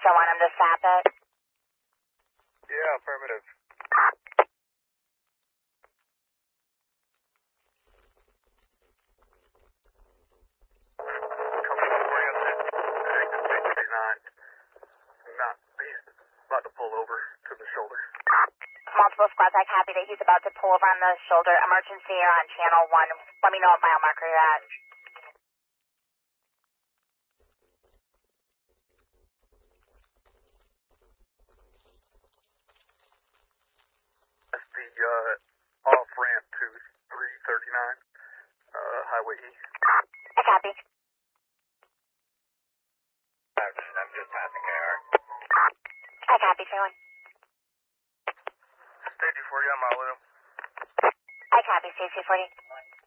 still want him to stop it? Yeah, affirmative. Coming over you. Exit 639. He's about to pull over to the shoulder. Multiple squads, I copy that he's about to pull over on the shoulder. Emergency, you're on channel 1. Let me know what mile marker you're at. That's the off-ramp to 339, Highway E. I copy. I'm just passing KR. I copy, Freeland. Stage 40 on my little. I copy, CC 40.